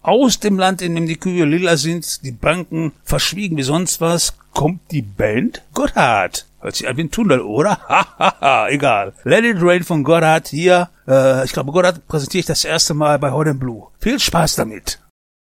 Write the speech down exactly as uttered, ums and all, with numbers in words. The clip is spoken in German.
aus dem Land, in dem die Kühe lila sind, die Banken verschwiegen wie sonst was, kommt die Band Gotthard. Hört sich an wie ein Tunnel, oder? Hahaha, egal. Let It Rain von Gotthard hier. Äh, ich glaube, Gotthard präsentiere ich das erste Mal bei Hot and Blue. Viel Spaß damit.